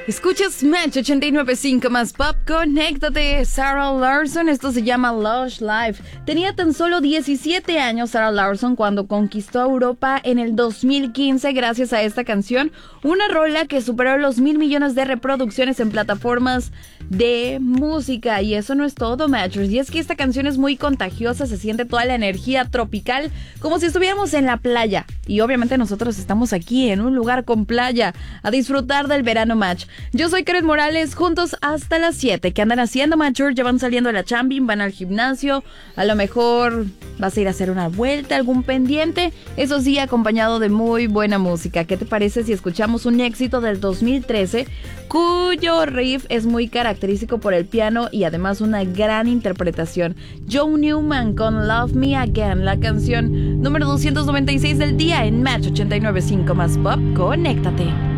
Escuchas Match 89.5 más Pop, conéctate. Sarah Larsson, esto se llama Lush Life. Tenía tan solo 17 años Sarah Larsson cuando conquistó Europa en el 2015 gracias a esta canción, una rola que superó los 1,000 millones de reproducciones en plataformas de música. Y eso no es todo, Matchers, y es que esta canción es muy contagiosa, se siente toda la energía tropical, como si estuviéramos en la playa. Y obviamente nosotros estamos aquí en un lugar con playa, a disfrutar del verano, Match. Yo soy Karen Morales, juntos hasta las 7. ¿Qué andan haciendo, Matcher? ¿Ya van saliendo de la chambing? ¿Van al gimnasio? A lo mejor vas a ir a hacer una vuelta, algún pendiente. Eso sí, acompañado de muy buena música. ¿Qué te parece si escuchamos un éxito del 2013, cuyo riff es muy característico por el piano y además una gran interpretación? Joe Newman con Love Me Again, la canción número 296 del día en Match 89.5 más Pop. Conéctate.